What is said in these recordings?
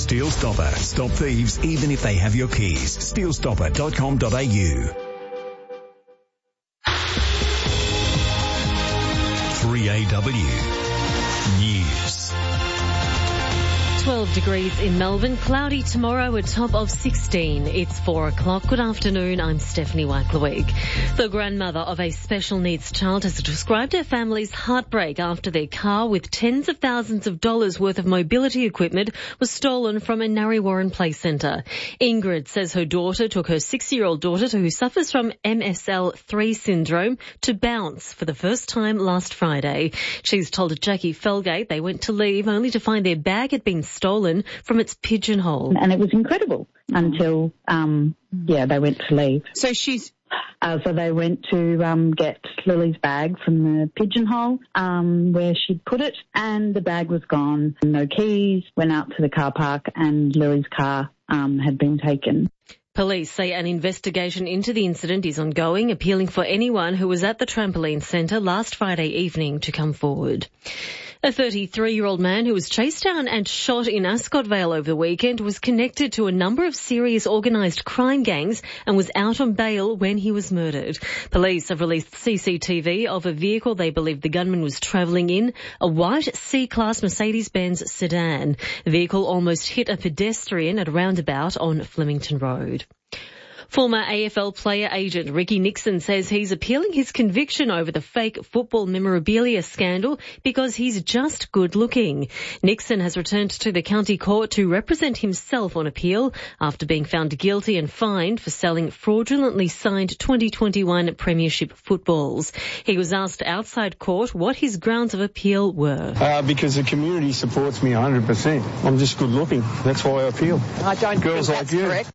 Steel Stopper. Stop thieves even if they have your keys. steelstopper.com.au. 3AW News. 12 degrees in Melbourne, cloudy tomorrow, a top of 16. It's 4 o'clock. Good afternoon, I'm Stephanie Wackleweek. The grandmother of a special needs child has described her family's heartbreak after their car with tens of thousands of dollars worth of mobility equipment was stolen from a Narre Warren Play Centre. Ingrid says her daughter took her 6-year-old daughter, who suffers from MSL3 syndrome, to Bounce for the first time last Friday. She's told Jackie Felgate they went to leave only to find their bag had been stolen from its pigeonhole. And it was incredible until, they went to leave. So she's... So they went to get Lily's bag from the pigeonhole where she'd put it, and the bag was gone. No keys, went out to the car park, and Lily's car had been taken. Police say an investigation into the incident is ongoing, appealing for anyone who was at the trampoline centre last Friday evening to come forward. A 33-year-old man who was chased down and shot in Ascot Vale over the weekend was connected to a number of serious organised crime gangs and was out on bail when he was murdered. Police have released CCTV of a vehicle they believe the gunman was travelling in, a white C-Class Mercedes-Benz sedan. The vehicle almost hit a pedestrian at a roundabout on Flemington Road. Former AFL player agent Ricky Nixon says he's appealing his conviction over the fake football memorabilia scandal because he's just good looking. Nixon has returned to the county court to represent himself on appeal after being found guilty and fined for selling fraudulently signed 2021 Premiership footballs. He was asked outside court what his grounds of appeal were. Because the community supports me 100%. I'm just good looking. That's why I appeal. I don't Girls think like that's you. correct.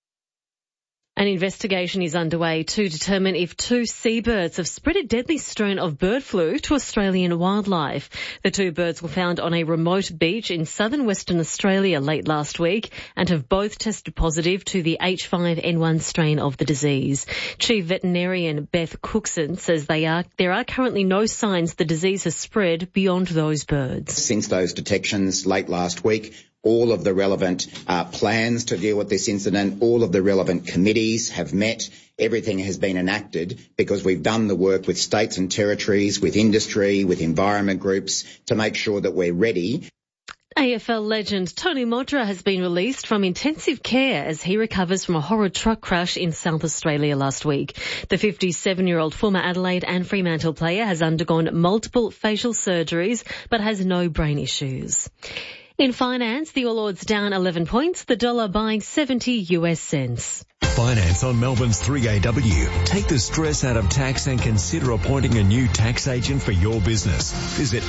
An investigation is underway to determine if 2 seabirds have spread a deadly strain of bird flu to Australian wildlife. The 2 birds were found on a remote beach in southern Western Australia late last week and have both tested positive to the H5N1 strain of the disease. Chief Veterinarian Beth Cookson says there are currently no signs the disease has spread beyond those birds. Since those detections late last week, all of the relevant plans to deal with this incident, all of the relevant committees have met. Everything has been enacted because we've done the work with states and territories, with industry, with environment groups to make sure that we're ready. AFL legend Tony Modra has been released from intensive care as he recovers from a horror truck crash in South Australia last week. The 57-year-old former Adelaide and Fremantle player has undergone multiple facial surgeries but has no brain issues. In finance, the All Ords down 11 points, the dollar buying 70 US cents. Finance on Melbourne's 3AW. Take the stress out of tax and consider appointing a new tax agent for your business. Visit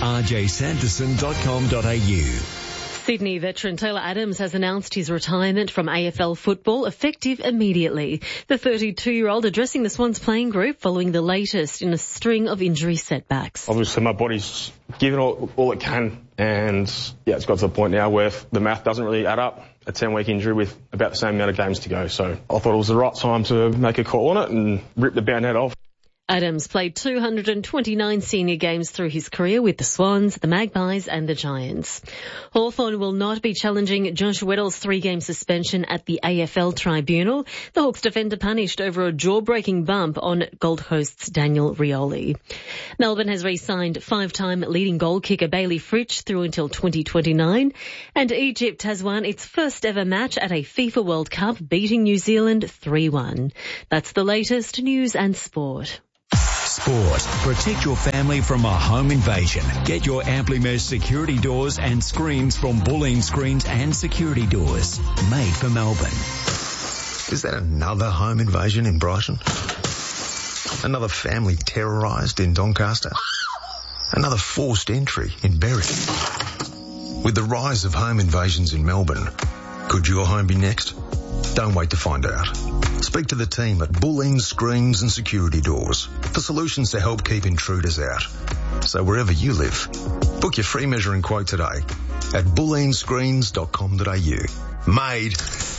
rjsanderson.com.au. Sydney veteran Taylor Adams has announced his retirement from AFL football effective immediately. The 32-year-old addressing the Swans playing group following the latest in a string of injury setbacks. Obviously my body's given all it can, and it's got to the point now where the math doesn't really add up. A 10-week injury with about the same amount of games to go. So I thought it was the right time to make a call on it and rip the band-aid off. Adams played 229 senior games through his career with the Swans, the Magpies and the Giants. Hawthorn will not be challenging Josh Weddle's 3-game suspension at the AFL tribunal. The Hawks defender punished over a jaw-breaking bump on Gold Coast's Daniel Rioli. Melbourne has re-signed 5-time leading goal kicker Bailey Fritsch through until 2029. And Egypt has won its first ever match at a FIFA World Cup, beating New Zealand 3-1. That's the latest news and sport. Sport. Protect your family from a home invasion. Get your Amply Mesh security doors and screens from Bulleen Screens and Security Doors. Made for Melbourne. Is that another home invasion in Brighton? Another family terrorised in Doncaster? Another forced entry in Berry? With the rise of home invasions in Melbourne, could your home be next? Don't wait to find out. Speak to the team at Bulleen Screens and Security Doors for solutions to help keep intruders out. So wherever you live, book your free measuring quote today at bulleenscreens.com.au. Made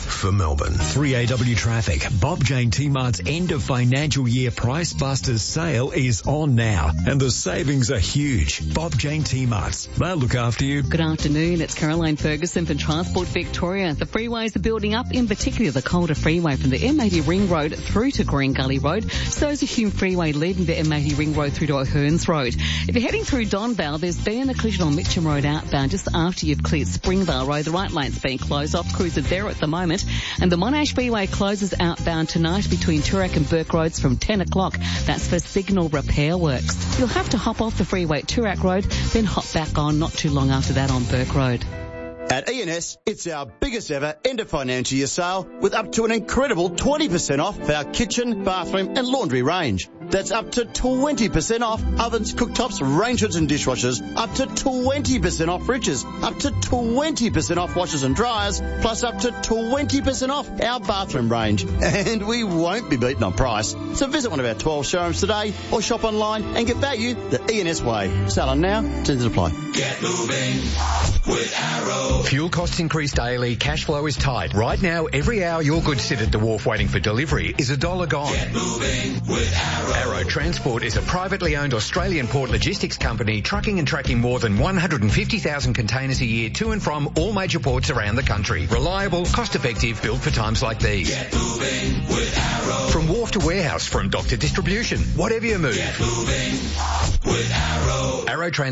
for Melbourne. 3AW Traffic. Bob Jane T-Mart's end of financial year Price Busters sale is on now, and the savings are huge. Bob Jane T-Mart's. They'll look after you. Good afternoon. It's Caroline Ferguson from Transport Victoria. The freeways are building up, in particular the Calder Freeway from the M80 Ring Road through to Green Gully Road. So is the Hume Freeway leading the M80 Ring Road through to O'Hearns Road. If you're heading through Donvale, there's been a collision on Mitcham Road outbound just after you've cleared Springvale Road. The right lane's been closed off. Crews are there at the moment. And the Monash Freeway closes outbound tonight between Toorak and Burke Roads from 10 o'clock. That's for signal repair works. You'll have to hop off the freeway at Toorak Road, then hop back on not too long after that on Burke Road. At E&S, it's our biggest ever end of financial year sale with up to an incredible 20% off our kitchen, bathroom and laundry range. That's up to 20% off ovens, cooktops, range hoods and dishwashers, up to 20% off fridges, up to 20% off washers and dryers, plus up to 20% off our bathroom range. And we won't be beaten on price. So visit one of our 12 showrooms today or shop online and get value the E&S way. Sale on now, terms and apply. Get moving with Arrow. Fuel costs increase daily, cash flow is tight. Right now, every hour your goods sit at the wharf waiting for delivery is $1 gone. Get moving with Arrow. Arrow Transport is a privately owned Australian port logistics company trucking and tracking more than 150,000 containers a year to and from all major ports around the country. Reliable, cost-effective, built for times like these. Get moving with Arrow. From wharf to warehouse, from dock to distribution, whatever you move. Get moving with Arrow.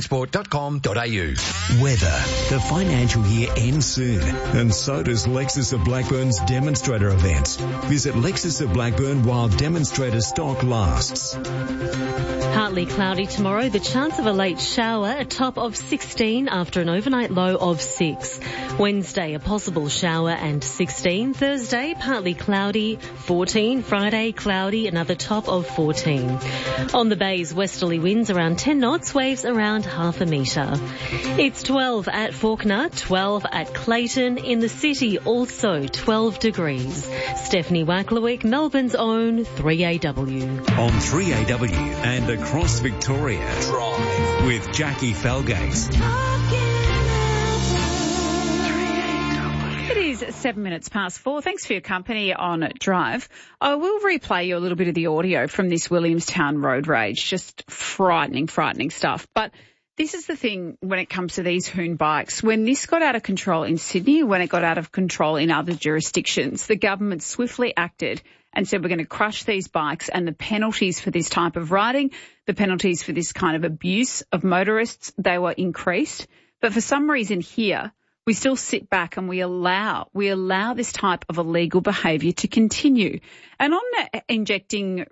Arrowtransport.com.au. Weather. The financial year ends soon, and so does Lexus of Blackburn's demonstrator events. Visit Lexus of Blackburn while demonstrator stock lasts. Partly cloudy tomorrow, the chance of a late shower, a top of 16 after an overnight low of 6. Wednesday, a possible shower and 16. Thursday, partly cloudy, 14. Friday, cloudy, another top of 14. On the bays, westerly winds around 10 knots, waves around half a metre. It's 12 at Fawkner, 12 at Clayton. In the city, also 12 degrees. Stephanie Wacklewick, Melbourne's own 3AW. On 3AW and across Victoria, Drive with Jackie Felgate. It is 7 minutes past 4. Thanks for your company on Drive. I will replay you a little bit of the audio from this Williamstown road rage. Just frightening stuff. But this is the thing when it comes to these hoon bikes. When this got out of control in Sydney, when it got out of control in other jurisdictions, the government swiftly acted and said we're going to crush these bikes, and the penalties for this type of riding, the penalties for this kind of abuse of motorists, they were increased. But for some reason here, we still sit back and we allow this type of illegal behaviour to continue. And on vending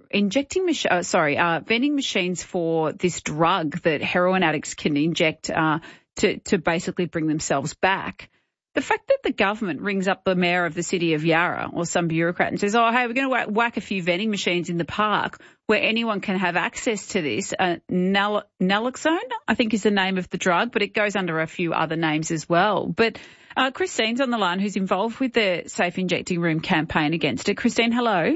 machines for this drug that heroin addicts can inject to basically bring themselves back. The fact that the government rings up the mayor of the city of Yarra or some bureaucrat and says, oh, hey, we're going to whack a few vending machines in the park where anyone can have access to this. Naloxone, I think, is the name of the drug, but it goes under a few other names as well. But Christine's on the line, who's involved with the Safe Injecting Room campaign against it. Christine, hello.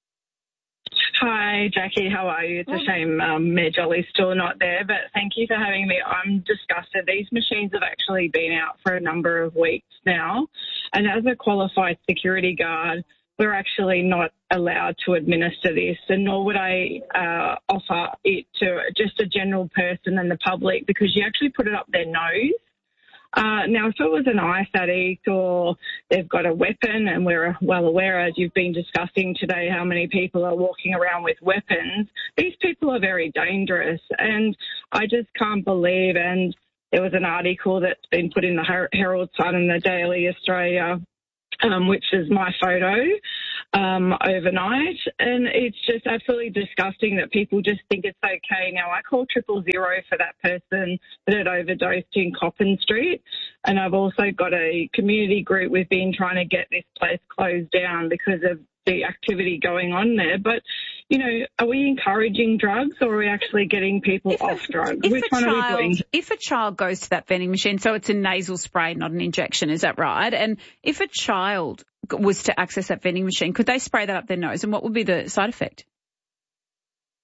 Hi, Jackie. How are you? It's a shame Mayor Jolly's still not there, but thank you for having me. I'm disgusted. These machines have actually been out for a number of weeks now, and as a qualified security guard, we're actually not allowed to administer this, and nor would I offer it to just a general person and the public, because you actually put it up their nose. Now, if it was an ice addict or they've got a weapon, and we're well aware, as you've been discussing today, how many people are walking around with weapons, these people are very dangerous. And I just can't believe, and there was an article that's been put in the Herald Sun and the Daily Australia, which is my photo, overnight. And it's just absolutely disgusting that people just think it's okay. Now, I call 000 for that person that had overdosed in Coppin Street. And I've also got a community group. We've been trying to get this place closed down because of the activity going on there. But, you know, are we encouraging drugs, or are we actually getting people off drugs? Which one are we doing? If a child goes to that vending machine, so it's a nasal spray, not an injection, is that right? And if a child was to access that vending machine, could they spray that up their nose, and what would be the side effect?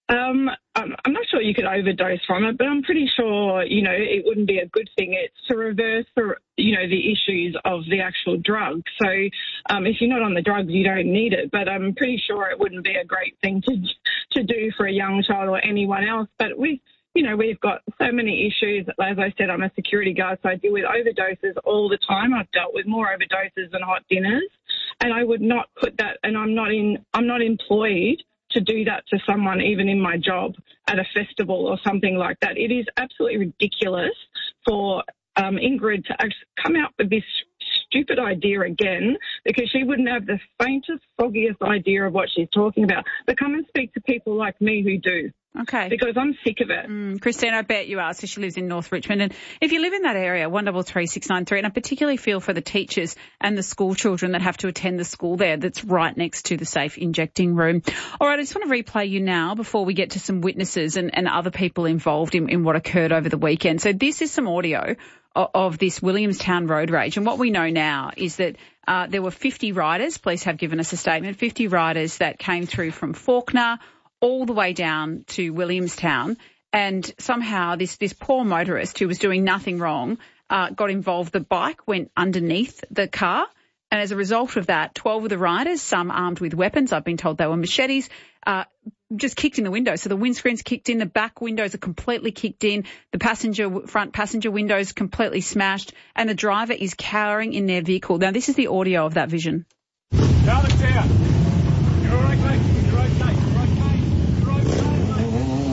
I'm not sure you could overdose from it, but I'm pretty sure, it wouldn't be a good thing. It's to reverse the issues of the actual drug. So if you're not on the drugs, you don't need it. But I'm pretty sure it wouldn't be a great thing to do for a young child or anyone else. But we've got so many issues. As I said, I'm a security guard, so I deal with overdoses all the time. I've dealt with more overdoses than hot dinners, and I would not put that. And I'm not employed to do that to someone, even in my job at a festival or something like that. It is absolutely ridiculous for Ingrid to come out with this stupid idea again, because she wouldn't have the faintest, foggiest idea of what she's talking about. But come and speak to people like me who do. Okay. Because I'm sick of it. Christine, I bet you are. So she lives in North Richmond. And if you live in that area, 133693, and I particularly feel for the teachers and the school children that have to attend the school there that's right next to the safe injecting room. All right, I just want to replay you now before we get to some witnesses and other people involved in what occurred over the weekend. So this is some audio of this Williamstown road rage. And what we know now is that there were 50 riders, police have given us a statement, 50 riders that came through from Fawkner all the way down to Williamstown, and somehow this poor motorist who was doing nothing wrong got involved. The bike went underneath the car, and as a result of that, 12 of the riders, some armed with weapons, I've been told they were machetes, just kicked in the window. So the windscreen's kicked in, the back windows are completely kicked in, the front passenger windows completely smashed, and the driver is cowering in their vehicle. Now, this is the audio of that vision. Alex here. You're all right, mate. You're okay. You're okay. You're okay, mate.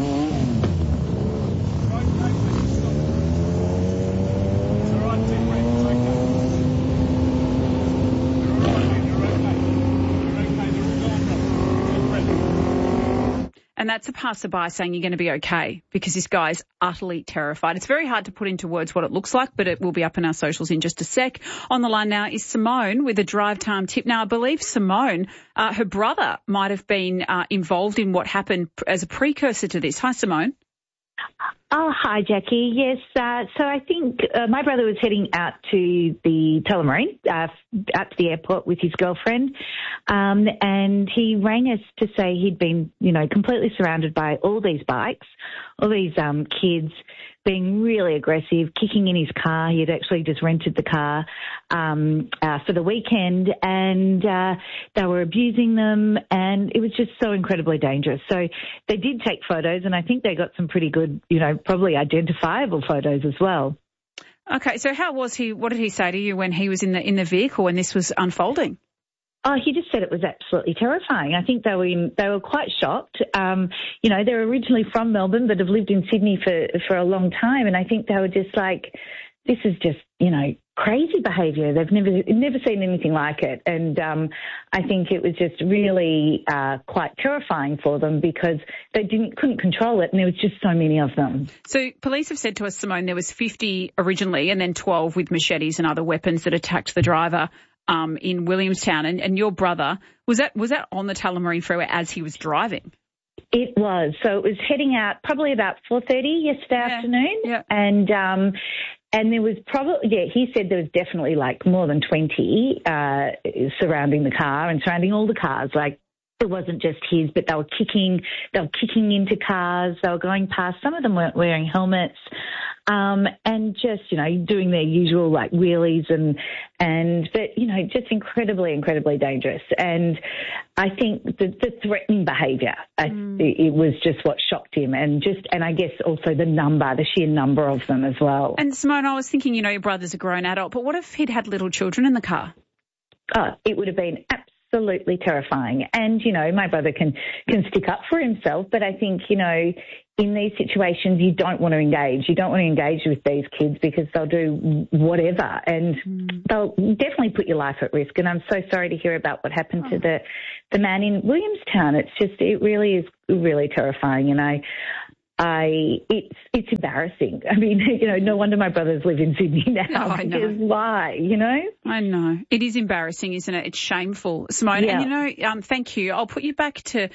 You're okay, mate. It's all right, Tim. It's okay. You're all right, mate. You're okay. You're okay. They're all gone. And that's a passerby saying you're going to be okay, because this guy's utterly terrified. It's very hard to put into words what it looks like, but it will be up in our socials in just a sec. On the line now is Simone with a drive time tip. Now, I believe Simone, her brother might have been involved in what happened as a precursor to this. Hi, Simone. Oh, hi, Jackie. Yes, so I think my brother was heading out to the Tullamarine, out to the airport with his girlfriend, and he rang us to say he'd been, completely surrounded by all these bikes, all these kids being really aggressive, kicking in his car. He had actually just rented the car for the weekend, and they were abusing them, and it was just so incredibly dangerous. So they did take photos, and I think they got some pretty good, probably identifiable photos as well. Okay, so how was he? What did he say to you when he was in the vehicle when this was unfolding? Oh, he just said it was absolutely terrifying. I think they were quite shocked. They're originally from Melbourne but have lived in Sydney for a long time, and I think they were just like, this is just, crazy behaviour. They've never seen anything like it. And I think it was just really quite terrifying for them, because they couldn't control it, and there was just so many of them. So police have said to us, Simone, there was 50 originally and then 12 with machetes and other weapons that attacked the driver in Williamstown. And your brother, was that on the Tullamarine Freeway as he was driving? It was. So it was heading out probably about 4:30 yesterday afternoon. Yeah. And there was he said there was definitely like more than 20 surrounding the car and surrounding all the cars. Like, it wasn't just his, but they were kicking into cars. They were going past. Some of them weren't wearing helmets. And just, doing their usual like wheelies but, just incredibly, incredibly dangerous. And I think the threatening behaviour, it was just what shocked him, and I guess also the sheer number of them as well. And Simone, I was thinking, your brother's a grown adult, but what if he'd had little children in the car? Oh, it would have been absolutely terrifying. And, my brother can stick up for himself, but I think, in these situations, you don't want to engage. You don't want to engage with these kids because they'll do whatever, and they'll definitely put your life at risk. And I'm so sorry to hear about what happened to the man in Williamstown. It really is really terrifying, and it's embarrassing. I mean, no wonder my brothers live in Sydney now. Because why, I know. It is embarrassing, isn't it? It's shameful, Simone. Yeah. And, thank you. I'll put you back to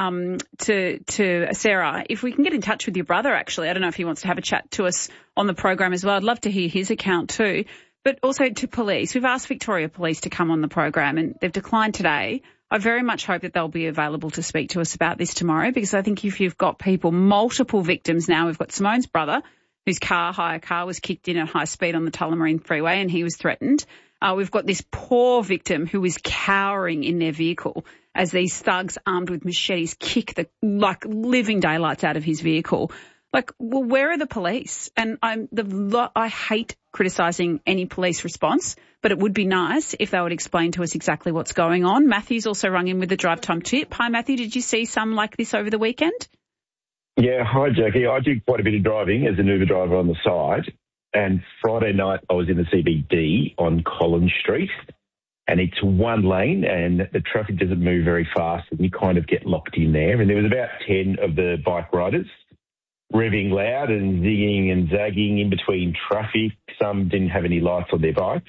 Sarah. If we can get in touch with your brother, actually, I don't know if he wants to have a chat to us on the program as well. I'd love to hear his account too. But also to police. We've asked Victoria Police to come on the program, and they've declined today. I very much hope that they'll be available to speak to us about this tomorrow, because I think if you've got people, multiple victims now, we've got Simone's brother, whose hire car was kicked in at high speed on the Tullamarine Freeway and he was threatened. We've got this poor victim who is cowering in their vehicle as these thugs armed with machetes kick the living daylights out of his vehicle. Well, where are the police? And I hate criticising any police response, but it would be nice if they would explain to us exactly what's going on. Matthew's also rung in with the drive time tip. Hi, Matthew. Did you see some like this over the weekend? Yeah, hi, Jackie. I do quite a bit of driving as an Uber driver on the side. And Friday night I was in the CBD on Collins Street, and it's one lane and the traffic doesn't move very fast and you kind of get locked in there. And there was about 10 of the bike riders revving loud and zigging and zagging in between traffic. Some didn't have any lights on their bikes,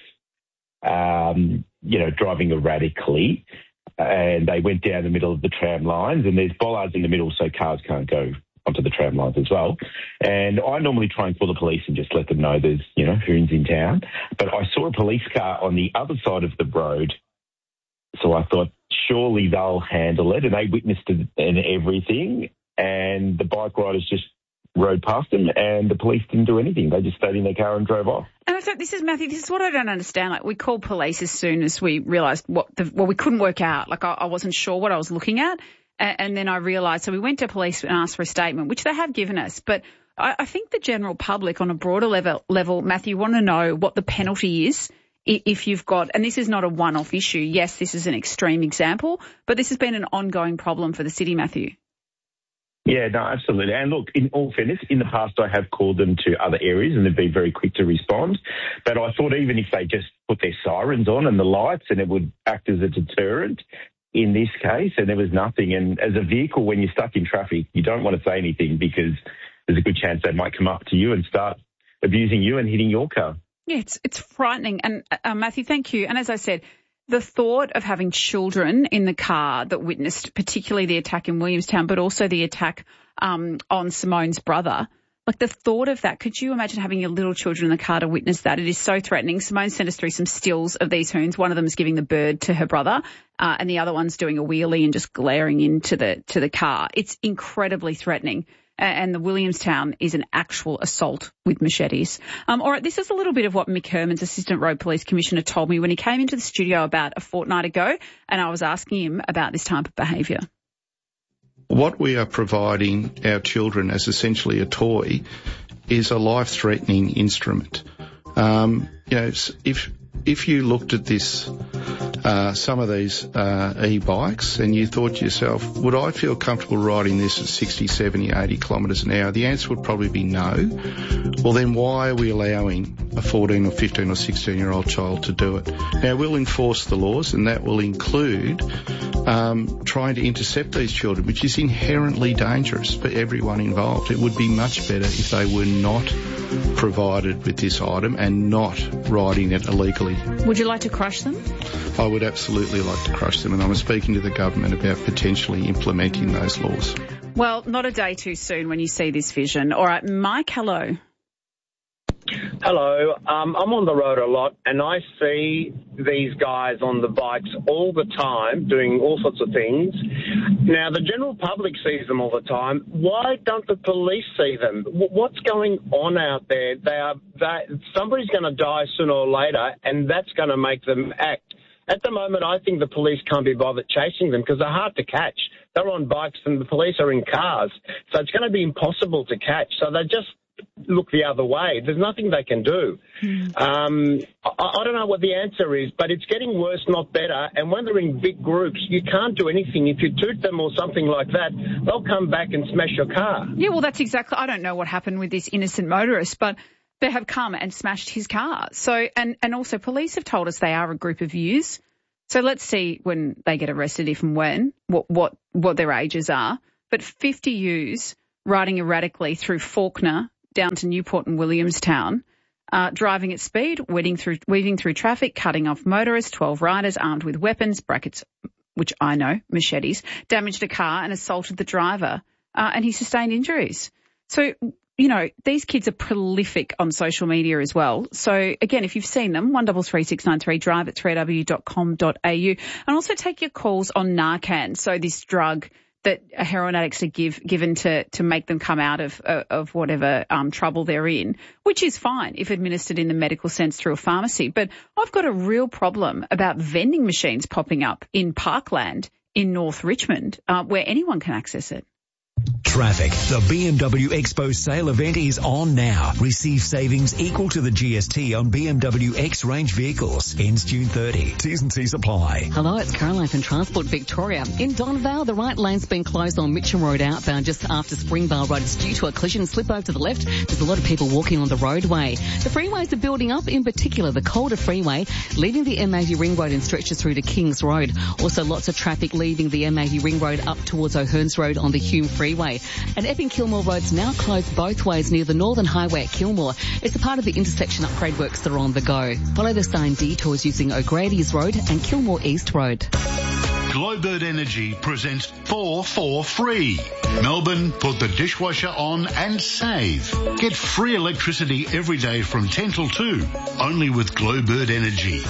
driving erratically. And they went down the middle of the tram lines, and there's bollards in the middle so cars can't go onto the tram lines as well. And I normally try and call the police and just let them know there's, hoons in town. But I saw a police car on the other side of the road, so I thought surely they'll handle it. And they witnessed it and everything, and the bike riders just rode past them and the police didn't do anything. They just stayed in their car and drove off. And I thought, Matthew, this is what I don't understand. We called police as soon as we realised we couldn't work out. I wasn't sure what I was looking at. And then I realised, so we went to police and asked for a statement, which they have given us. But I think the general public on a broader level, Matthew, want to know what the penalty is if you've got, and this is not a one-off issue. Yes, this is an extreme example, but this has been an ongoing problem for the city, Matthew. Yeah, no, absolutely. And look, in all fairness, in the past I have called them to other areas and they've been very quick to respond. But I thought even if they just put their sirens on and the lights, and it would act as a deterrent in this case, and there was nothing. And as a vehicle, when you're stuck in traffic, you don't want to say anything because there's a good chance they might come up to you and start abusing you and hitting your car. Yeah, it's frightening. And Matthew, thank you. And as I said, the thought of having children in the car that witnessed particularly the attack in Williamstown, but also the attack on Simone's brother, the thought of that, could you imagine having your little children in the car to witness that? It is so threatening. Simone sent us through some stills of these hoons. One of them is giving the bird to her brother, and the other one's doing a wheelie and just glaring into the car. It's incredibly threatening. And the Williamstown is an actual assault with machetes. All right, this is a little bit of what Mick Herman's Assistant Road Police Commissioner told me when he came into the studio about a fortnight ago, and I was asking him about this type of behaviour. What we are providing our children as essentially a toy is a life-threatening instrument. If you looked at this, some of these e-bikes, and you thought to yourself, would I feel comfortable riding this at 60, 70, 80 kilometres an hour? The answer would probably be no. Well, then why are we allowing a 14 or 15 or 16-year-old child to do it? Now, we'll enforce the laws, and that will include trying to intercept these children, which is inherently dangerous for everyone involved. It would be much better if they were not provided with this item and not riding it illegally. Would you like to crush them? I would absolutely like to crush them, and I'm speaking to the government about potentially implementing those laws. Well, not a day too soon when you see this vision. All right, Mike, hello. Hello. I'm on the road a lot, and I see these guys on the bikes all the time doing all sorts of things. Now, the general public sees them all the time. Why don't the police see them? What's going on out there? Somebody's going to die sooner or later, and that's going to make them act. At the moment, I think the police can't be bothered chasing them because they're hard to catch. They're on bikes and the police are in cars. So it's going to be impossible to catch. So they just look the other way. There's nothing they can do. I don't know what the answer is, but it's getting worse, not better. And when they're in big groups, you can't do anything. If you toot them or something like that, they'll come back and smash your car. Yeah, well, that's exactly. I don't know what happened with this innocent motorist, but they have come and smashed his car. So, and also police have told us they are a group of youths. So let's see when they get arrested, if and when, what their ages are. But 50 youths riding erratically through Fawkner down to Newport and Williamstown, driving at speed, weaving through traffic, cutting off motorists, 12 riders armed with weapons, brackets, which I know, machetes, damaged a car and assaulted the driver, and he sustained injuries. So, these kids are prolific on social media as well. So again, if you've seen them, 133693, drive at 3w.com.au, and also take your calls on Narcan. So this drug that heroin addicts are given to make them come out of whatever trouble they're in, which is fine if administered in the medical sense through a pharmacy. But I've got a real problem about vending machines popping up in Parkland in North Richmond, where anyone can access it. Traffic. The BMW Expo sale event is on now. Receive savings equal to the GST on BMW X range vehicles. Ends June 30. T's and C's apply. Hello, it's Caroline from Transport Victoria. In Donvale, the right lane's been closed on Mitchell Road outbound just after Springvale Road. It's due to a collision slip over to the left. There's a lot of people walking on the roadway. The freeways are building up, in particular the Calder Freeway, leaving the M80 Ring Road and stretches through to Kings Road. Also lots of traffic leaving the M80 Ring Road up towards O'Hearns Road on the Hume Freeway. And Epping-Kilmore Road's now closed both ways near the Northern Highway at Kilmore. It's a part of the intersection upgrade works that are on the go. Follow the sign detours using O'Grady's Road and Kilmore East Road. Glowbird Energy presents 4 for free. Melbourne, put the dishwasher on and save. Get free electricity every day from 10 till 2, only with Glowbird Energy.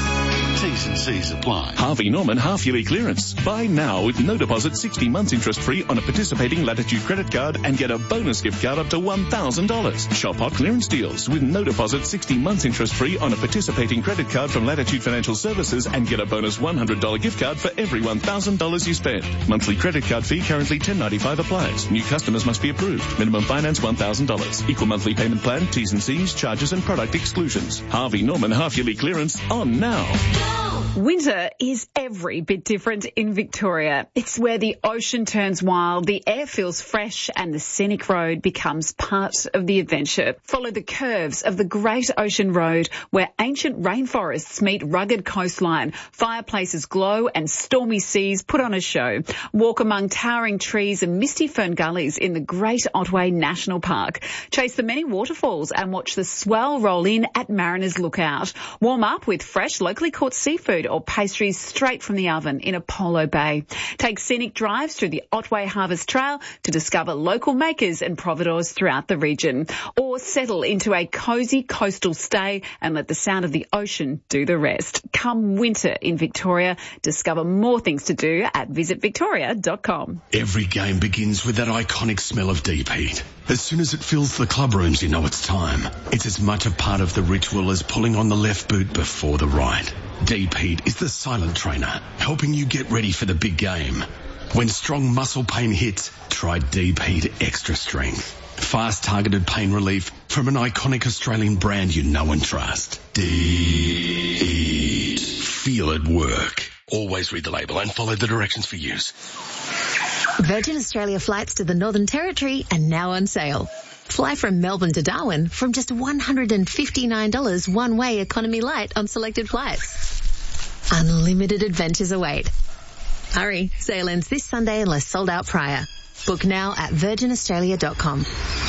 T's and C's apply. Harvey Norman half-yearly clearance. Buy now with no deposit, 60 months interest-free on a participating Latitude credit card and get a bonus gift card up to $1,000. Shop hot clearance deals with no deposit, 60 months interest-free on a participating credit card from Latitude Financial Services and get a bonus $100 gift card for every $1,000 you spend. Monthly credit card fee currently $10.95 applies. New customers must be approved. Minimum finance $1,000. Equal monthly payment plan, T's and C's, charges and product exclusions. Harvey Norman half-yearly clearance on now. Winter is every bit different in Victoria. It's where the ocean turns wild, the air feels fresh, and the scenic road becomes part of the adventure. Follow the curves of the Great Ocean Road, where ancient rainforests meet rugged coastline, fireplaces glow, and stormy seas put on a show. Walk among towering trees and misty fern gullies in the Great Otway National Park. Chase the many waterfalls and watch the swell roll in at Mariners Lookout. Warm up with fresh, locally caught seafood or pastries straight from the oven in Apollo Bay. Take scenic drives through the Otway Harvest Trail to discover local makers and providores throughout the region. Or settle into a cosy coastal stay and let the sound of the ocean do the rest. Come winter in Victoria, discover more things to do at visitvictoria.com. Every game begins with that iconic smell of deep heat. As soon as it fills the club rooms, you know it's time. It's as much a part of the ritual as pulling on the left boot before the right. Deep Heat is the silent trainer, helping you get ready for the big game. When strong muscle pain hits, try Deep Heat Extra Strength. Fast targeted pain relief from an iconic Australian brand you know and trust. Deep Heat. Feel it work. Always read the label and follow the directions for use. Virgin Australia flights to the Northern Territory are now on sale. Fly from Melbourne to Darwin from just $159 one-way economy light on selected flights. Unlimited adventures await. Hurry, sale ends this Sunday unless sold out prior. Book now at virginaustralia.com.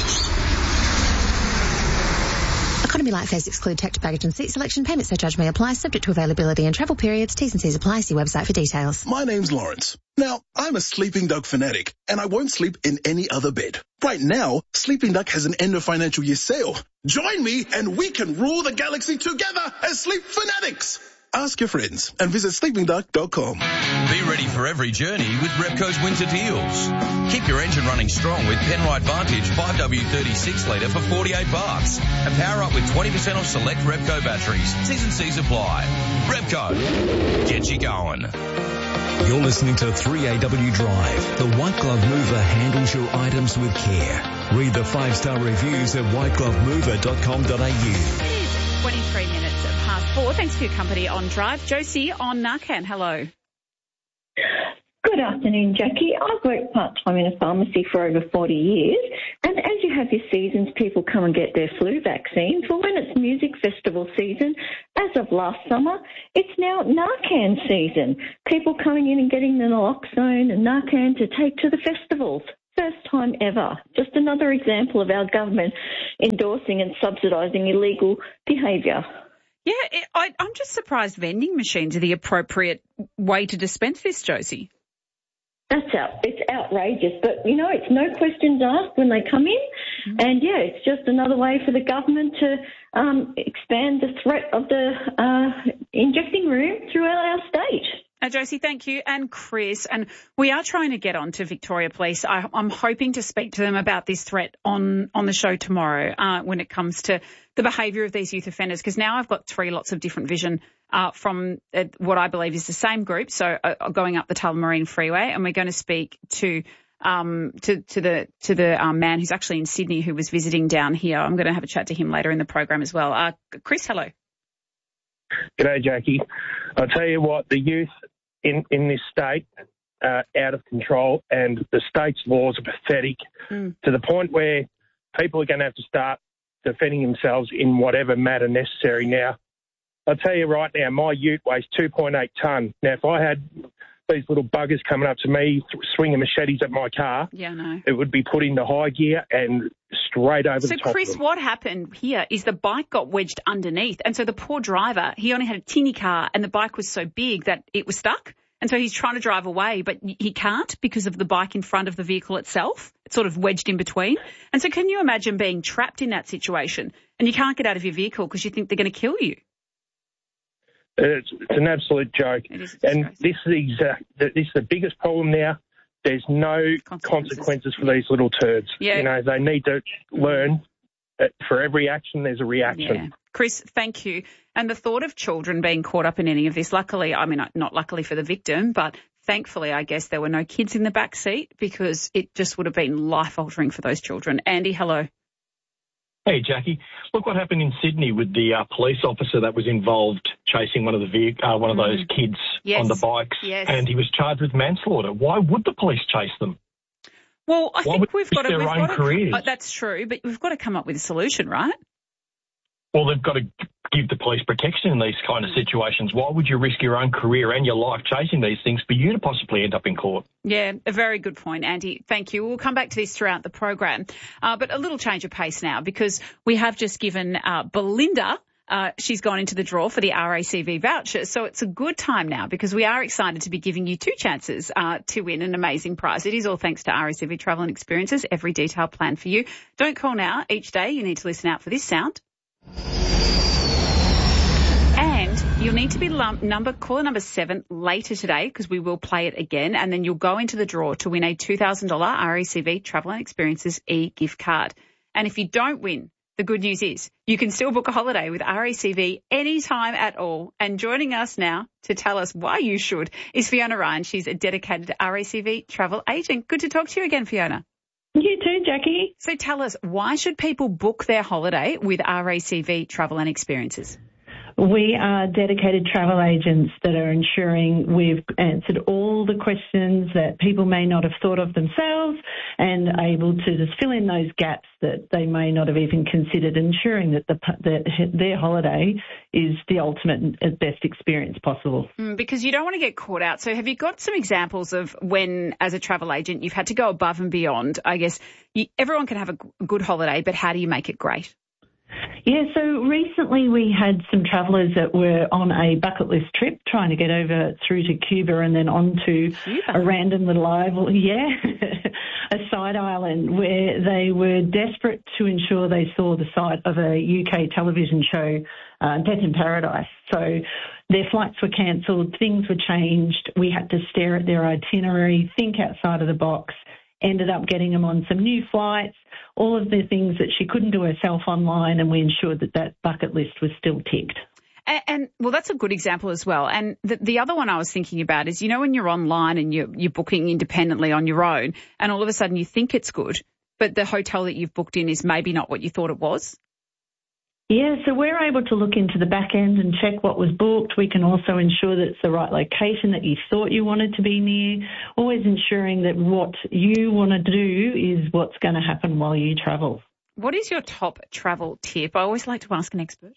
Economy light fares exclude checked baggage and seat selection. Payment surcharge may apply, subject to availability and travel periods. T's and C's apply. See website for details. My name's Lawrence. Now, I'm a Sleeping Duck fanatic, and I won't sleep in any other bed. Right now, Sleeping Duck has an end of financial year sale. Join me, and we can rule the galaxy together as sleep fanatics. Ask your friends and visit sleepingduck.com. Be ready for every journey with Repco's winter deals. Keep your engine running strong with Penrite Vantage 5W36 litre for $48 and power up with 20% off select Repco batteries. T's and C's apply. Repco, get you going. You're listening to 3AW Drive. The White Glove Mover handles your items with care. Read the 5-star reviews at whiteglovmover.com.au. 23 minutes past 4. Thanks for your company on Drive. Josie on Narcan. Hello. Good afternoon, Jackie. I've worked part-time in a pharmacy for over 40 years, and as you have your seasons, people come and get their flu vaccines. Well, when it's music festival season, as of last summer, it's now Narcan season. People coming in and getting the naloxone and Narcan to take to the festivals. First time ever. Just another example of our government endorsing and subsidising illegal behaviour. Yeah, I'm just surprised vending machines are the appropriate way to dispense this, Josie. It's outrageous, but, you know, it's no questions asked when they come in. And, yeah, it's just another way for the government to expand the threat of the injecting room throughout our state. Josie, thank you. And Chris, and we are trying to get on to Victoria Police. I'm hoping to speak to them about this threat on the show tomorrow when it comes to the behaviour of these youth offenders, because now I've got 3 lots of different vision from what I believe is the same group, so going up the Tullamarine Freeway, and we're going to speak to the man who's actually in Sydney who was visiting down here. I'm going to have a chat to him later in the program as well. Chris, hello. G'day, Jackie. I'll tell you what, the youth in this state are out of control, and the state's laws are pathetic to the point where people are going to have to start defending themselves in whatever manner necessary. Now, I'll tell you right now, my ute weighs 2.8 tonne. Now, if I had these little buggers coming up to me, swinging machetes at my car, it would be put into high gear and straight over the top. So, Chris, what happened here is the bike got wedged underneath, and so the poor driver, he only had a tinny car, and the bike was so big that it was stuck. And so he's trying to drive away, but he can't because of the bike in front of the vehicle itself. It's sort of wedged in between. And so can you imagine being trapped in that situation and you can't get out of your vehicle because you think they're going to kill you? It's an absolute joke. And this is the biggest problem now. There's no consequences for these little turds. Yeah. You know, they need to learn that for every action there's a reaction. Yeah. Chris, thank you. And the thought of children being caught up in any of this, luckily, I mean, not luckily for the victim, but thankfully, I guess there were no kids in the back seat because it just would have been life-altering for those children. Andy, hello. Hey, Jackie. Look what happened in Sydney with the police officer that was involved chasing one of those kids on the bikes, and he was charged with manslaughter. Why would the police chase them? Well, I think we've got to careers. That's true, but we've got to come up with a solution, right? Well, they've got to give the police protection in these kind of situations. Why would you risk your own career and your life chasing these things for you to possibly end up in court? Yeah, a very good point, Andy. Thank you. We'll come back to this throughout the program. But a little change of pace now because we have just given Belinda, she's gone into the draw for the RACV voucher. So it's a good time now because we are excited to be giving you 2 chances to win an amazing prize. It is all thanks to RACV Travel and Experiences, every detail planned for you. Don't call now. Each day you need to listen out for this sound. And you'll need to be caller number 7 later today because we will play it again, and then you'll go into the draw to win a $2,000 RACV Travel and Experiences e-gift card. And if you don't win, the good news is you can still book a holiday with RACV anytime at all. And joining us now to tell us why you should is Fiona Ryan. She's a dedicated RACV travel agent. Good to talk to you again, Fiona. You too, Jackie. So tell us, why should people book their holiday with RACV Travel and Experiences? We are dedicated travel agents that are ensuring we've answered all the questions that people may not have thought of themselves and able to just fill in those gaps that they may not have even considered, ensuring that their holiday is the ultimate and best experience possible. Because you don't want to get caught out. So have you got some examples of when, as a travel agent, you've had to go above and beyond? I guess everyone can have a good holiday, but how do you make it great? Yeah, so recently we had some travellers that were on a bucket list trip trying to get over through to Cuba and then on to a random little island, a side island where they were desperate to ensure they saw the site of a UK television show, Death in Paradise. So their flights were cancelled, things were changed. We had to stare at their itinerary, think outside of the box, ended up getting them on some new flights, all of the things that she couldn't do herself online, and we ensured that bucket list was still ticked. And well, that's a good example as well. And the other one I was thinking about is, when you're online and you're booking independently on your own and all of a sudden you think it's good, but the hotel that you've booked in is maybe not what you thought it was. Yeah, so we're able to look into the back end and check what was booked. We can also ensure that it's the right location that you thought you wanted to be near, always ensuring that what you want to do is what's going to happen while you travel. What is your top travel tip? I always like to ask an expert.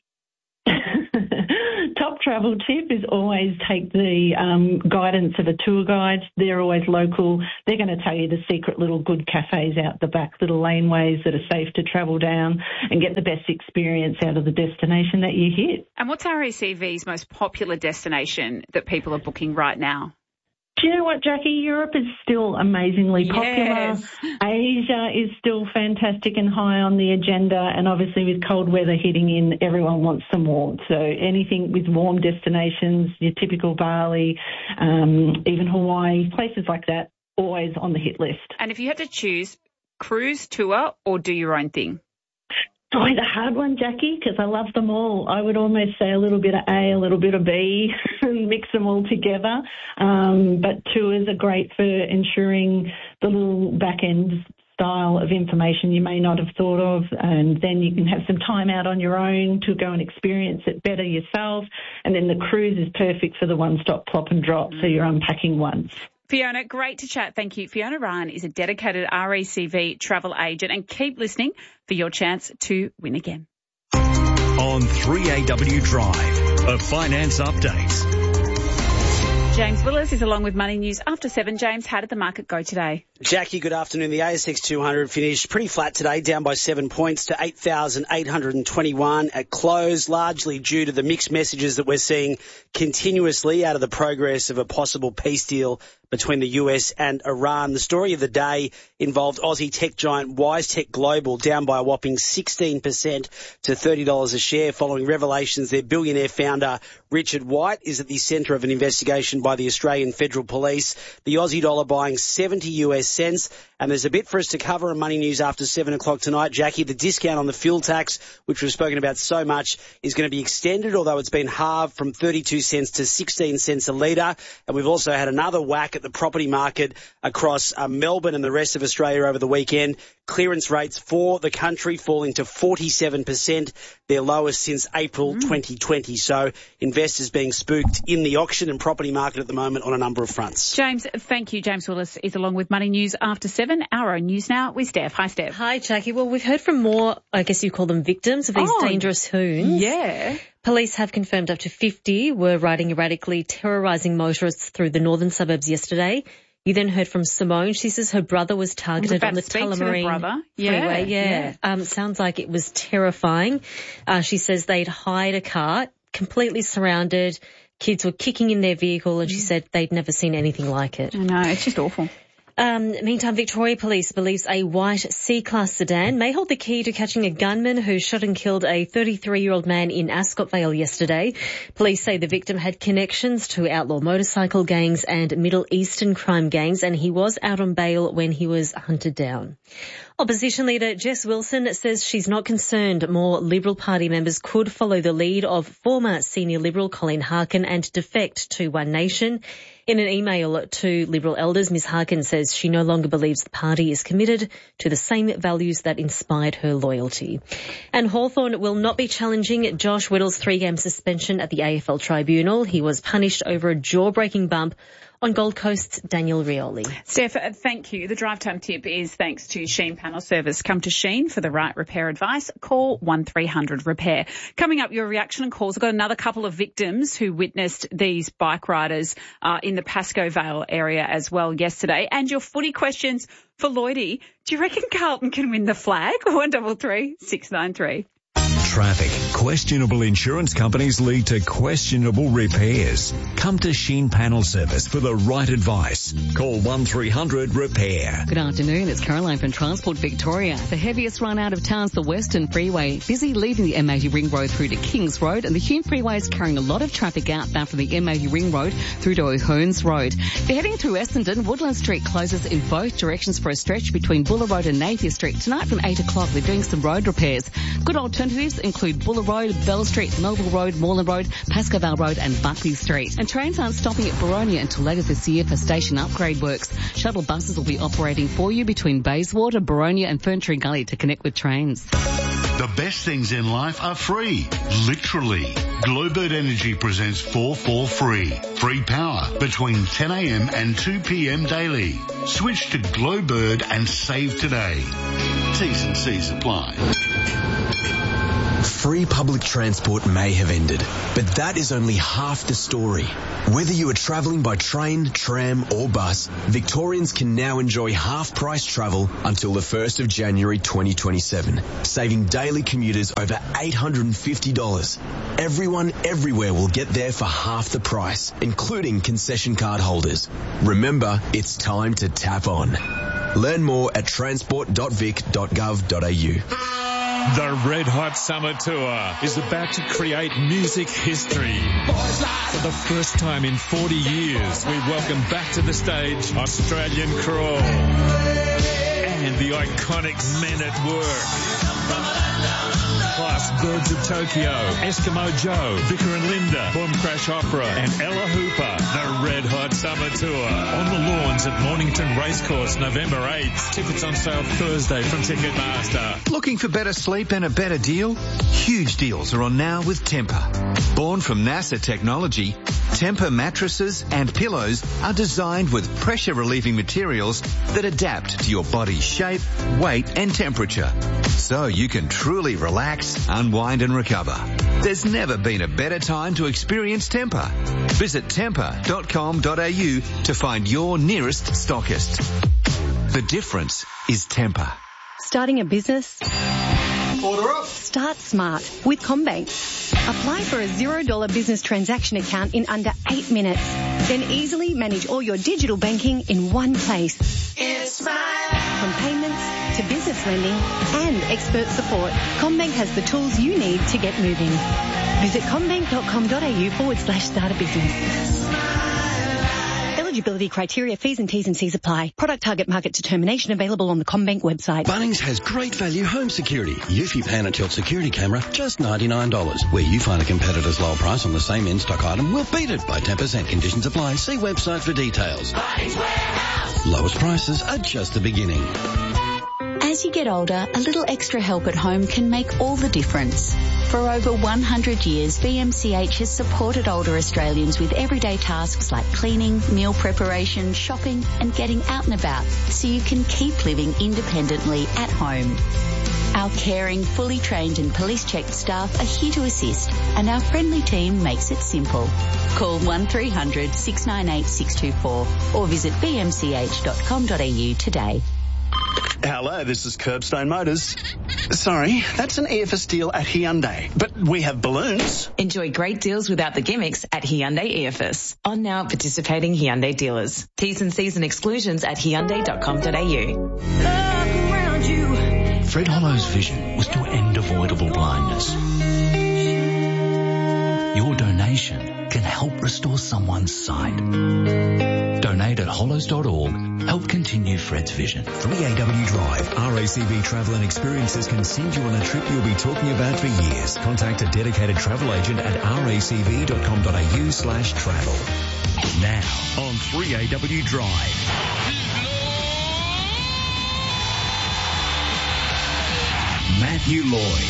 Top travel tip is always take the guidance of a tour guide. They're always local. They're going to tell you the secret little good cafes out the back, little laneways that are safe to travel down and get the best experience out of the destination that you hit. And what's RACV's most popular destination that people are booking right now? Do you know what, Jackie? Europe is still amazingly popular. Yes. Asia is still fantastic and high on the agenda. And obviously with cold weather hitting in, everyone wants some warmth. So anything with warm destinations, your typical Bali, even Hawaii, places like that, always on the hit list. And if you had to choose, cruise, tour or do your own thing? Boy, the hard one, Jackie, because I love them all. I would almost say a little bit of A, a little bit of B, and mix them all together. But tours are great for ensuring the little back-end style of information you may not have thought of, and then you can have some time out on your own to go and experience it better yourself. And then the cruise is perfect for the one-stop plop and drop, so you're unpacking once. Fiona, great to chat. Thank you. Fiona Ryan is a dedicated RACV travel agent, and keep listening for your chance to win again. On 3AW Drive, a finance update. James Willis is along with Money News after 7. James, how did the market go today? Jackie, good afternoon. The ASX 200 finished pretty flat today, down by 7 points to 8,821 at close, largely due to the mixed messages that we're seeing continuously out of the progress of a possible peace deal between the US and Iran. The story of the day involved Aussie tech giant WiseTech Global, down by a whopping 16% to $30 a share following revelations their billionaire founder Richard White is at the centre of an investigation by the Australian Federal Police. The Aussie dollar buying 70 US cents. And there's a bit for us to cover on Money News after 7 o'clock tonight, Jackie. The discount on the fuel tax, which we've spoken about so much, is going to be extended, although it's been halved from 32 cents to 16 cents a litre. And we've also had another whack at the property market across Melbourne and the rest of Australia over the weekend. Clearance rates for the country falling to 47%, their lowest since April 2020. So investors being spooked in the auction and property market at the moment on a number of fronts. James, thank you. James Willis is along with Money News after 7. Our own news now with Steph. Hi, Steph. Hi, Jackie. Well, we've heard from more, I guess you call them victims of these dangerous hoons. Yeah. Police have confirmed up to 50 were riding erratically, terrorising motorists through the northern suburbs yesterday. You then heard from Simone. She says her brother was targeted on the Tullamarine freeway. Yeah. Sounds like it was terrifying. She says they'd hired a car, completely surrounded. Kids were kicking in their vehicle, and she said they'd never seen anything like it. I know, it's just awful. Meantime, Victoria Police believes a white C-Class sedan may hold the key to catching a gunman who shot and killed a 33-year-old man in Ascot Vale yesterday. Police say the victim had connections to outlaw motorcycle gangs and Middle Eastern crime gangs, and he was out on bail when he was hunted down. Opposition leader Jess Wilson says she's not concerned more Liberal Party members could follow the lead of former senior Liberal Colleen Harkin and defect to One Nation. In an email to Liberal elders, Ms Harkin says she no longer believes the party is committed to the same values that inspired her loyalty. And Hawthorn will not be challenging Josh Whittle's 3-game suspension at the AFL Tribunal. He was punished over a jaw-breaking bump on Gold Coast's Daniel Rioli. Steph, thank you. The drive time tip is thanks to Sheen Panel Service. Come to Sheen for the right repair advice. Call 1300 Repair. Coming up, your reaction and calls. I've got another couple of victims who witnessed these bike riders in the Pascoe Vale area as well yesterday. And your footy questions for Lloydie. Do you reckon Carlton can win the flag? 133 693. Traffic. Questionable insurance companies lead to questionable repairs. Come to Sheen Panel Service for the right advice. Call 1300 Repair. Good afternoon. It's Caroline from Transport Victoria. The heaviest run out of town's the Western Freeway. Busy leaving the M80 Ring Road through to Kings Road, and the Hume Freeway is carrying a lot of traffic outbound from the M80 Ring Road through to O'Hearns Road. If you're heading through Essendon, Woodland Street closes in both directions for a stretch between Buller Road and Napier Street. Tonight from 8 o'clock, they're doing some road repairs. Good alternatives include Buller Road, Bell Street, Melville Road, Moreland Road, Pascoe Vale Road and Buckley Street. And trains aren't stopping at Boronia until later this year for station upgrade works. Shuttle buses will be operating for you between Bayswater, Boronia and Ferntree Gully to connect with trains. The best things in life are free. Literally. Glowbird Energy presents 4 Free. Free power between 10 a.m. and 2 p.m. daily. Switch to Glowbird and save today. T's and C's apply. Free public transport may have ended, but that is only half the story. Whether you are travelling by train, tram or bus, Victorians can now enjoy half-price travel until the 1st of January 2027, saving daily commuters over $850. Everyone everywhere will get there for half the price, including concession card holders. Remember, it's time to tap on. Learn more at transport.vic.gov.au. The Red Hot Summer Tour is about to create music history. For the first time in 40 years, we welcome back to the stage Australian Crawl and the iconic Men at Work. Plus Birds of Tokyo, Eskimo Joe, Vicar and Linda, Boom Crash Opera and Ella Hooper. The Red Hot Summer Tour on the lawns at Mornington Racecourse November 8th. Tickets on sale Thursday from Ticketmaster. Looking for better sleep and a better deal? Huge deals are on now with Tempur. Born from NASA technology, Tempur mattresses and pillows are designed with pressure-relieving materials that adapt to your body's shape, weight and temperature, so you can truly relax, unwind and recover. There's never been a better time to experience Tempur. Visit tempur.com.au to find your nearest stockist. The difference is Tempur. Starting a business? Order up. Start smart with CommBank. Apply for a $0 business transaction account in under 8 minutes. Then easily manage all your digital banking in one place. It's smart. From payments to business lending and expert support, CommBank has the tools you need to get moving. Visit commbank.com.au/start a business. Eligibility criteria, fees and T's and C's apply. Product target market determination available on the CommBank website. Bunnings has great value home security. Eufy Pan and Tilt security camera, just $99. Where you find a competitor's lower price on the same in-stock item, we'll beat it by 10%. Conditions apply. See website for details. Bunnings Warehouse. Lowest prices are just the beginning. As you get older, a little extra help at home can make all the difference. For over 100 years, BMCH has supported older Australians with everyday tasks like cleaning, meal preparation, shopping and getting out and about so you can keep living independently at home. Our caring, fully trained and police-checked staff are here to assist and our friendly team makes it simple. Call 1300 698 624 or visit bmch.com.au today. Hello, this is Curbstone Motors. Sorry, that's an EFS deal at Hyundai, but we have balloons. Enjoy great deals without the gimmicks at Hyundai EFS. On now at participating Hyundai dealers. T's and C's and exclusions at hyundai.com.au. Fred Hollow's vision was to end avoidable blindness. Your donation can help restore someone's sight. Donate at hollows.org. Help continue Fred's vision. 3AW Drive. RACV Travel and Experiences can send you on a trip you'll be talking about for years. Contact a dedicated travel agent at racv.com.au/travel. Now on 3AW Drive. Matthew Lloyd.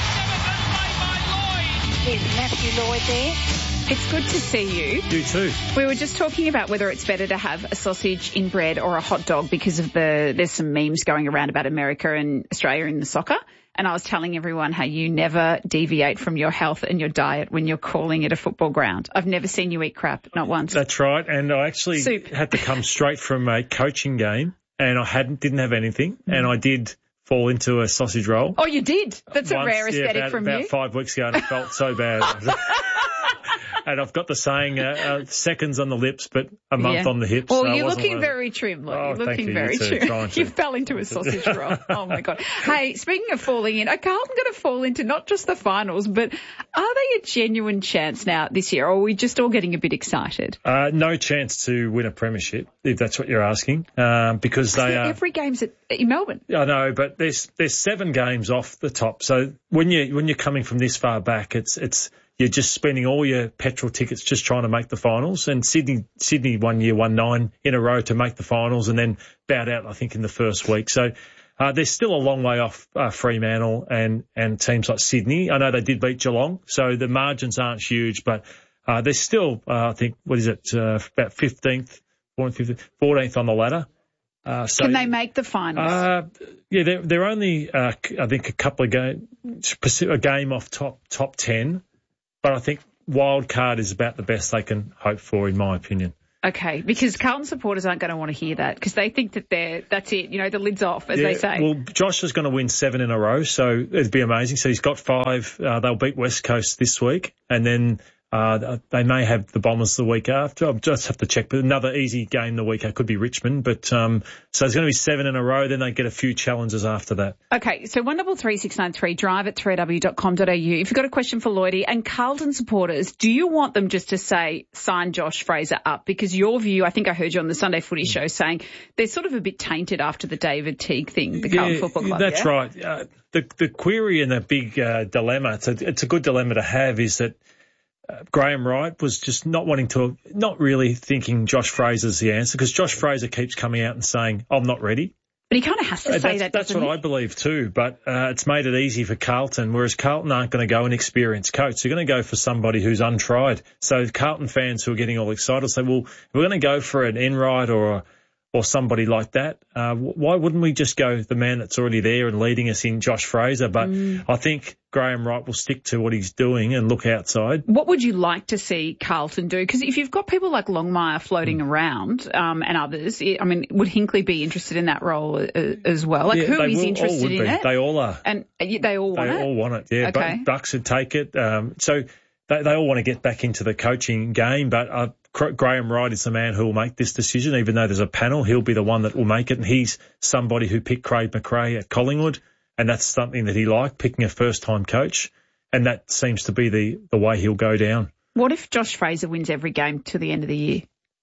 Is Matthew Lloyd there? It's good to see you. You too. We were just talking about whether it's better to have a sausage in bread or a hot dog because of there's some memes going around about America and Australia in the soccer. And I was telling everyone how you never deviate from your health and your diet when you're calling it a football ground. I've never seen you eat crap, not once. That's right. And I actually had to come straight from a coaching game and I didn't have anything and I did fall into a sausage roll. Oh, you did? That's a rare aesthetic from you. About 5 weeks ago and it felt so bad. And I've got the saying, seconds on the lips, but a month on the hips. Well, you're looking very trim. You're looking very trim. You fell into a sausage roll. Oh, my God. Hey, speaking of falling in, are Carlton going to fall into not just the finals, but are they a genuine chance now this year, or are we just all getting a bit excited? No chance to win a premiership, if that's what you're asking, because they are... Every game's in Melbourne. I know, but there's 7 games off the top. So when you're coming from this far back, it's you're just spending all your petrol tickets just trying to make the finals. And Sydney one year won 9 in a row to make the finals and then bowed out, I think, in the first week. So they're still a long way off Fremantle and teams like Sydney. I know they did beat Geelong, so the margins aren't huge, but they're still, I think, about 15th, 14th on the ladder. Can they make the finals? Yeah, they're only, I think, a couple of a game off top 10, but I think wild card is about the best they can hope for, in my opinion. Okay, because Carlton supporters aren't going to want to hear that because they think that that's it, the lid's off, as they say. Well, Josh is going to win 7 in a row, so it'd be amazing. So he's got 5. They'll beat West Coast this week, and then they may have the Bombers the week after. I'll just have to check. But another easy game the week could be Richmond. But so there's going to be 7 in a row. Then they get a few challenges after that. Okay, so 133693, drive at 3w.com.au. If you've got a question for Lloydie and Carlton supporters, do you want them just to say, sign Josh Fraser up? Because your view, I think I heard you on the Sunday Footy Show saying they're sort of a bit tainted after the David Teague thing, the Carlton Football Club. That's right. The query and the big dilemma, it's a good dilemma to have, is that Graham Wright was just not really thinking Josh Fraser's the answer, because Josh Fraser keeps coming out and saying, I'm not ready. But he kind of has to say that, That's what I believe too, but it's made it easy for Carlton, whereas Carlton aren't going to go an experienced coach. They're going to go for somebody who's untried. So Carlton fans who are getting all excited say, well, we're going to go for an Enright or somebody like that. Why wouldn't we just go the man that's already there and leading us in, Josh Fraser? But I think Graham Wright will stick to what he's doing and look outside. What would you like to see Carlton do? Because if you've got people like Longmire floating around and others, would Hinkley be interested in that role as well? Who is interested in it? They all are. And they all want it? They all want it, yeah. Okay. Bucks would take it. So they all want to get back into the coaching game, but Graham Wright is the man who will make this decision. Even though there's a panel, he'll be the one that will make it. And he's somebody who picked Craig McRae at Collingwood, and that's something that he liked, picking a first-time coach. And that seems to be the way he'll go down. What if Josh Fraser wins every game to the end of the year?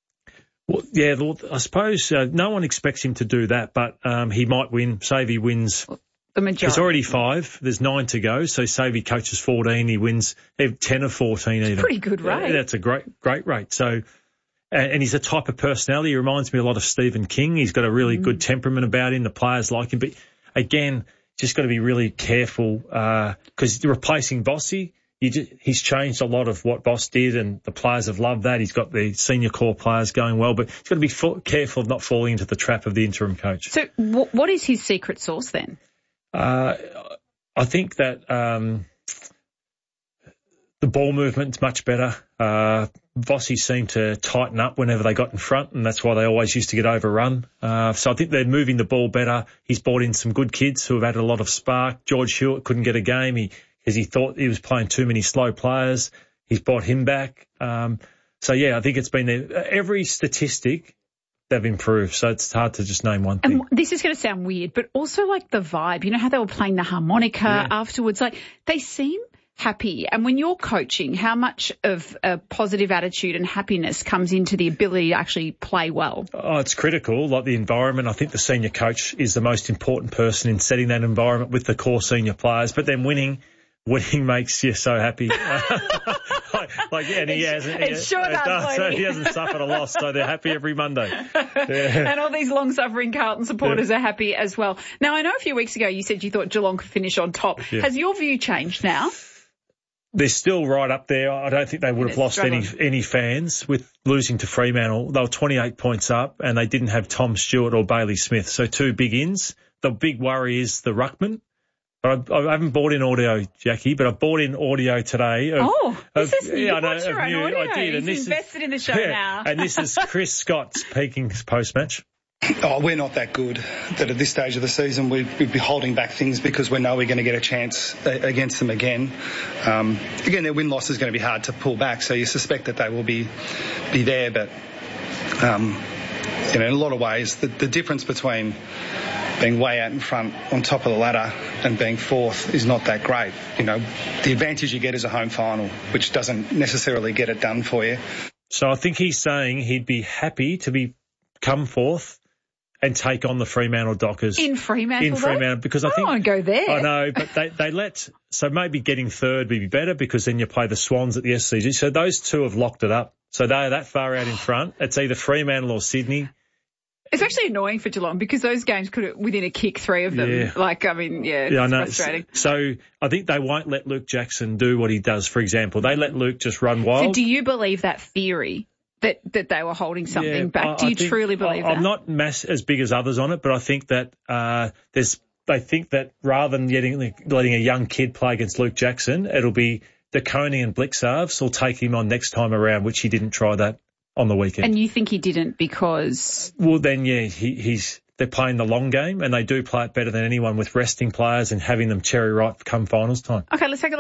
Well, yeah, I suppose no one expects him to do that, but he might win. Say if he wins. The majority. There's already 5. There's 9 to go. So say if he coaches 14, he wins 10 of 14 even. Pretty good rate. Yeah, that's a great rate. So, and he's a type of personality. He reminds me a lot of Stephen King. He's got a really good temperament about him. The players like him. But again, just got to be really careful because replacing Bossy, he's changed a lot of what Boss did, and the players have loved that. He's got the senior core players going well, but he's got to be careful of not falling into the trap of the interim coach. So what is his secret sauce then? I think that the ball movement's much better. Vossi seemed to tighten up whenever they got in front, and that's why they always used to get overrun. So I think they're moving the ball better. He's brought in some good kids who have added a lot of spark. George Hewitt couldn't get a game because he thought he was playing too many slow players. He's brought him back. So, yeah, I think it's been every statistic they've improved, so it's hard to just name one thing. And this is going to sound weird, but also like the vibe. You know how they were playing the harmonica afterwards? Like they seem happy. And when you're coaching, how much of a positive attitude and happiness comes into the ability to actually play well? Oh, it's critical, like the environment. I think the senior coach is the most important person in setting that environment with the core senior players. But then winning makes you so happy. And he hasn't. So he hasn't suffered a loss, so they're happy every Monday. Yeah. And all these long-suffering Carlton supporters are happy as well. Now, I know a few weeks ago you said you thought Geelong could finish on top. Yeah. Has your view changed now? They're still right up there. I don't think they would have lost any fans with losing to Fremantle. They were 28 points up, and they didn't have Tom Stewart or Bailey Smith, so 2 big ins. The big worry is the ruckman. I haven't bought in audio, Jackie, but I bought in audio today. You bought your own audio. I did. He's invested in the show now. And this is Chris Scott speaking post-match. We're not that good that at this stage of the season we'd be holding back things because we know we're going to get a chance against them again. Again, their win-loss is going to be hard to pull back, so you suspect that they will be there. But, in a lot of ways, the difference between being way out in front on top of the ladder and being fourth is not that great. The advantage you get is a home final, which doesn't necessarily get it done for you. So I think he's saying he'd be happy to come fourth and take on the Fremantle Dockers. In Fremantle, because I think want to go there. I know, but they so maybe getting third would be better because then you play the Swans at the SCG. So those two have locked it up. So they're that far out in front. It's either Fremantle or Sydney. It's actually annoying for Geelong because those games could, within a kick, 3 of them. Yeah. It's frustrating. So I think they won't let Luke Jackson do what he does, for example. They let Luke just run wild. So do you believe that theory that they were holding something back. Do you truly believe that? I'm not as big as others on it, but I think that they think that rather than letting a young kid play against Luke Jackson, it'll be De Koning and Blicavs will take him on next time around, which he didn't try that on the weekend. And you think he didn't because? Well, then, yeah, they're playing the long game, and they do play it better than anyone with resting players and having them cherry ripe come finals time. Okay, let's take a